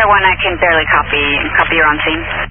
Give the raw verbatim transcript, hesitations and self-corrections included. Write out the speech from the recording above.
one, I can barely copy. Copy, you're on scene.